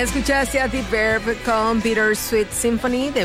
Escuchaste a Deep Verb con Bittersweet Symphony de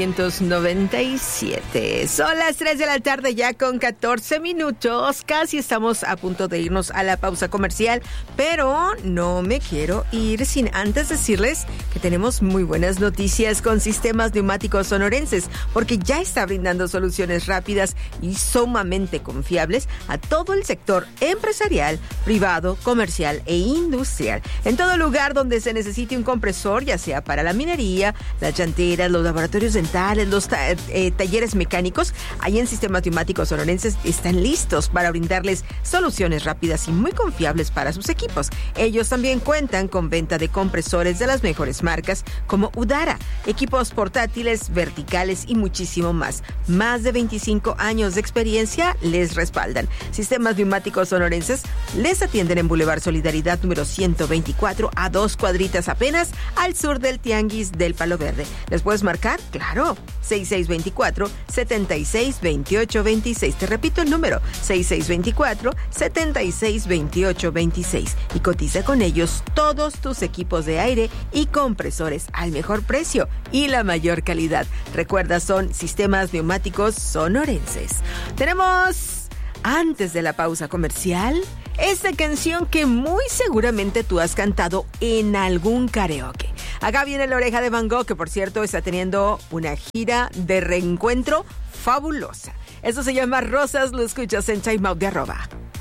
1997. Son las 3 de la tarde ya con 14 minutos. Casi estamos a punto de irnos a la pausa comercial, pero no me quiero ir sin antes decirles que tenemos muy buenas noticias con Sistemas Neumáticos Sonorenses, porque ya está brindando soluciones rápidas y sumamente confiables a todo el sector empresarial, privado, comercial e industrial. En todo lugar donde se necesite un compresor, ya sea para la minería, las llanteras, los laboratorios dentales, los talleres mecánicos, ahí en Sistemas Neumáticos Sonorenses están listos para brindarles soluciones rápidas y muy confiables para sus equipos. Ellos también cuentan con venta de compresores de las mejores marcas como Udara, equipos portátiles, verticales y muchísimo más. Más de 25 años de experiencia les respaldan. Sistemas Neumáticos Sonorenses les atienden en Boulevard Solidaridad número 124, a 2 cuadritas apenas al sur del Tianguis del Palo Verde. ¿Les puedes marcar? Claro, 6624-762826. Te repito el número, 6624-762826. Y cotiza con ellos todos tus equipos de aire y compresores al mejor precio y la mayor calidad. Recuerda, son Sistemas Neumáticos Sonorenses. Tenemos, antes de la pausa comercial, esta canción que muy seguramente tú has cantado en algún karaoke. Acá viene La Oreja de Van Gogh, que por cierto está teniendo una gira de reencuentro fabulosa. Esto se llama Rosas, lo escuchas en Time Out de @.